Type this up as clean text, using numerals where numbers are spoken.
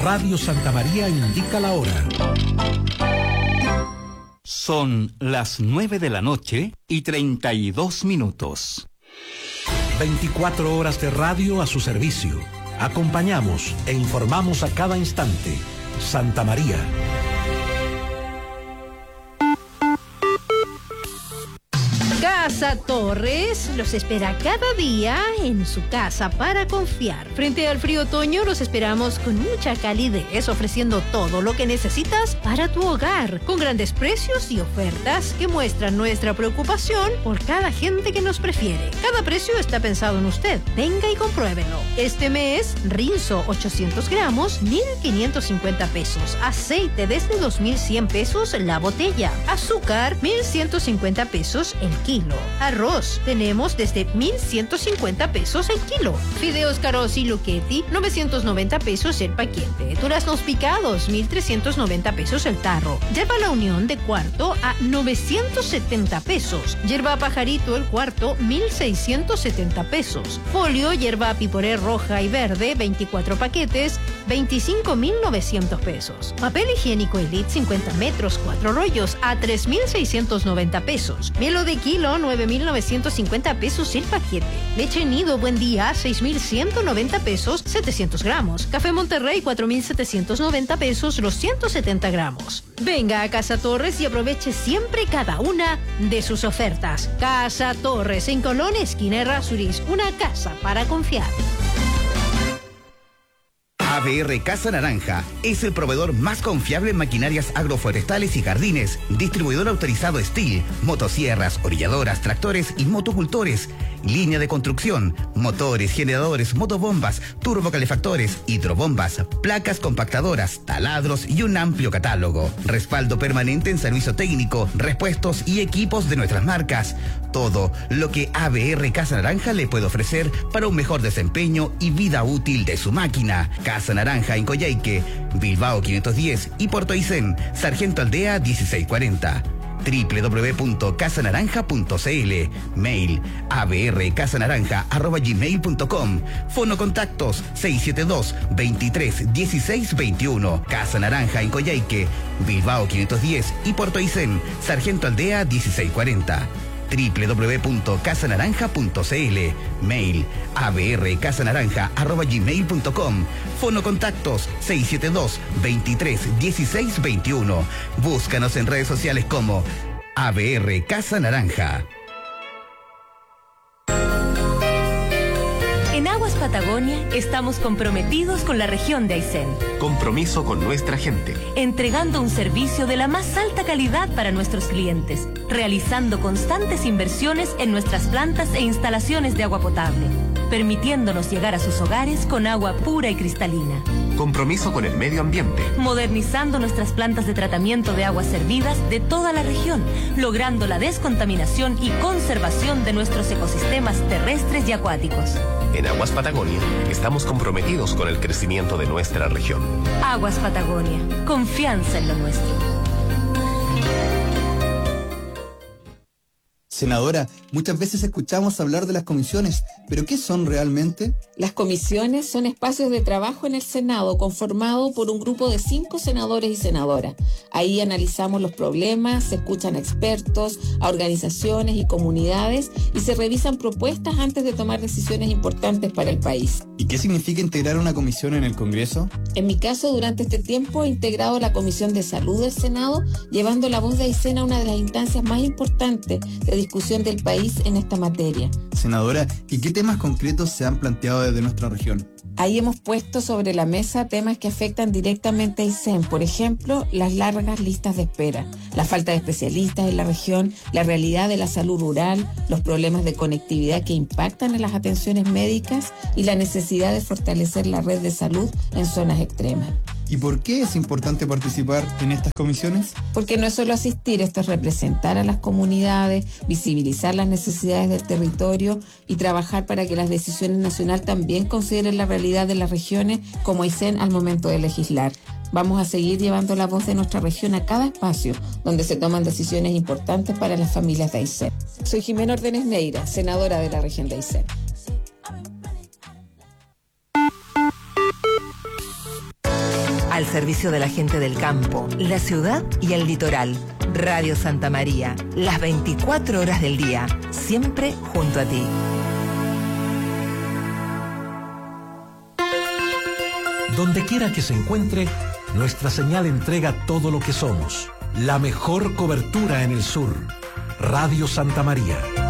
Radio Santa María indica la hora. Son las 9 de la noche y 32 minutos. 24 horas de radio a su servicio. Acompañamos e informamos a cada instante. Santa María. Casa Torres los espera cada día en su casa para confiar. Frente al frío otoño los esperamos con mucha calidez, ofreciendo todo lo que necesitas para tu hogar, con grandes precios y ofertas que muestran nuestra preocupación por cada gente que nos prefiere. Cada precio está pensado en usted. Venga y compruébelo. Este mes, Rinzo 800 gramos, 1.550 pesos. Aceite desde 2.100 pesos la botella. Azúcar, 1.150 pesos el kilo. Arroz tenemos desde 1.150 pesos el kilo. Fideos Carosi Lucchetti, 990 pesos el paquete. Duraznos picados, 1.390 pesos el tarro. Yerba La Unión de cuarto a 970 pesos. Yerba Pajarito el cuarto, 1.670 pesos. Folio Yerba Piporé roja y verde, 24 paquetes, 25.900 pesos. Papel higiénico Elite 50 metros, 4 rollos a 3.690 pesos. Mielo de kilo, 9.950 pesos el paquete. Leche Nido Buen Día, 6.190 pesos, 700 gramos. Café Monterrey, 4.790 pesos, los 170 gramos. Venga a Casa Torres y aproveche siempre cada una de sus ofertas. Casa Torres, en Colón, esquina Errázuriz, una casa para confiar. ABR Casa Naranja es el proveedor más confiable en maquinarias agroforestales y jardines, distribuidor autorizado Steel, motosierras, orilladoras, tractores y motocultores, línea de construcción, motores, generadores, motobombas, turbocalefactores, hidrobombas, placas compactadoras, taladros y un amplio catálogo. Respaldo permanente en servicio técnico, repuestos y equipos de nuestras marcas. Todo lo que ABR Casa Naranja le puede ofrecer para un mejor desempeño y vida útil de su máquina. Casa Naranja en Coyhaique, Bilbao 510 y Puerto Aysén, Sargento Aldea 1640. www.casanaranja.cl. Mail abrcasanaranja@gmail.com. Fono contactos 672 23 16 21. Casa Naranja en Coyhaique, Bilbao 510 y Puerto Aysén, Sargento Aldea 1640. www.casanaranja.cl. Mail abrcasanaranja@gmail.com. Fono contactos 672 23 16 21. Búscanos en redes sociales como ABR Casa Naranja. En Aguas Patagonia estamos comprometidos con la región de Aysén. Compromiso con nuestra gente. Entregando un servicio de la más alta calidad para nuestros clientes, realizando constantes inversiones en nuestras plantas e instalaciones de agua potable, permitiéndonos llegar a sus hogares con agua pura y cristalina. Compromiso con el medio ambiente. Modernizando nuestras plantas de tratamiento de aguas servidas de toda la región, logrando la descontaminación y conservación de nuestros ecosistemas terrestres y acuáticos. En Aguas Patagonia estamos comprometidos con el crecimiento de nuestra región. Aguas Patagonia, confianza en lo nuestro. Senadora, muchas veces escuchamos hablar de las comisiones, pero ¿qué son realmente? Las comisiones son espacios de trabajo en el Senado conformado por un grupo de 5 senadores y senadoras. Ahí analizamos los problemas, se escuchan a expertos, a organizaciones y comunidades y se revisan propuestas antes de tomar decisiones importantes para el país. ¿Y qué significa integrar una comisión en el Congreso? En mi caso, durante este tiempo he integrado la Comisión de Salud del Senado, llevando la voz de Aysén a una de las instancias más importantes de discusión del país en esta materia. Senadora, ¿y qué temas concretos se han planteado desde nuestra región? Ahí hemos puesto sobre la mesa temas que afectan directamente a Aysén, por ejemplo, las largas listas de espera, la falta de especialistas en la región, la realidad de la salud rural, los problemas de conectividad que impactan en las atenciones médicas y la necesidad de fortalecer la red de salud en zonas extremas. ¿Y por qué es importante participar en estas comisiones? Porque no es solo asistir, esto es representar a las comunidades, visibilizar las necesidades del territorio y trabajar para que las decisiones nacionales también consideren la realidad de las regiones como Aysén al momento de legislar. Vamos a seguir llevando la voz de nuestra región a cada espacio donde se toman decisiones importantes para las familias de Aysén. Soy Jimena Ordenes Neira, senadora de la región de Aysén. al servicio de la gente del campo, la ciudad y el litoral. Radio Santa María, las 24 horas del día, siempre junto a ti. Donde quiera que se encuentre, nuestra señal entrega todo lo que somos. La mejor cobertura en el sur. Radio Santa María.